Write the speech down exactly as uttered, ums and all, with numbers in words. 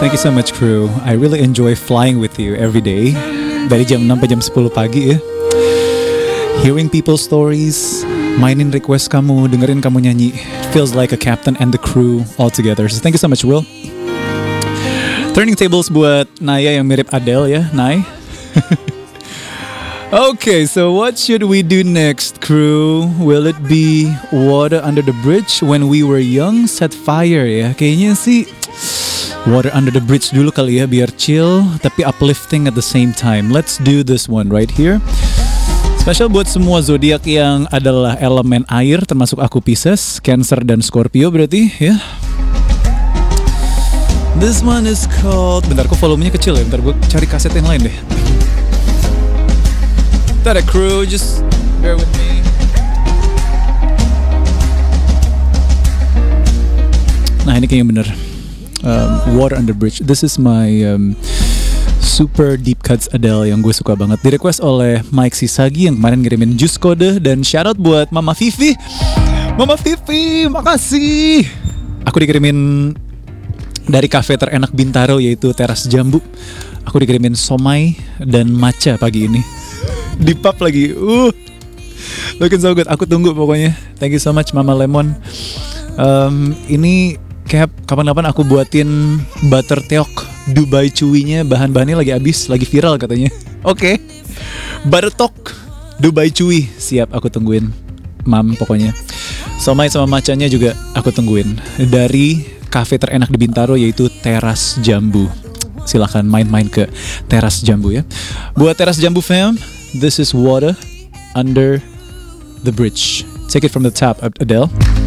Thank you so much, crew. I really enjoy flying with you every day. Dari jam enam sampai jam sepuluh pagi ya. Hearing people's stories, mainin request kamu, dengerin kamu nyanyi. Feels like a captain and the crew all together. So thank you so much, Will. Turning tables buat Naya yang mirip Adele ya, Nay. Okay, so what should we do next, crew? Will it be Water Under the Bridge? When we were young, set fire ya. Kayaknya sih Water Under the Bridge dulu kali ya, biar chill tapi uplifting at the same time. Let's do this one right here. Spesial buat semua zodiak yang adalah elemen air, termasuk aku Pisces, Cancer dan Scorpio berarti ya. This one is called... Bentar, kok volumenya kecil ya? Bentar, gue cari kaset yang lain deh. Bentar ya, crew, just bear with me. Nah, ini kayaknya bener. Um, Water Under Bridge. This is my um, super deep cuts Adele yang gue suka banget. Di request oleh Mike Sisagi yang kemarin ngirimin jus kode. Dan shout out buat Mama Vivi. Mama Vivi, makasih. Aku dikirimin dari kafe terenak Bintaro, yaitu Teras Jambu. Aku dikirimin somai dan matcha pagi ini. Di pub lagi. Uh, looking so good. Aku tunggu pokoknya. Thank you so much Mama Lemon. Um, ini kayak kapan-kapan aku buatin butter teok Dubai Chewy-nya. Bahan-bahannya lagi habis, lagi viral katanya. Oke. Okay. Butter talk Dubai Chewy. Siap, aku tungguin. Mam pokoknya. Somai sama matchanya juga aku tungguin. Dari kafe terenak di Bintaro, yaitu Teras Jambu. Silahkan main-main ke Teras Jambu ya. Buat Teras Jambu fam, this is Water Under the Bridge. Take it from the top, Adele.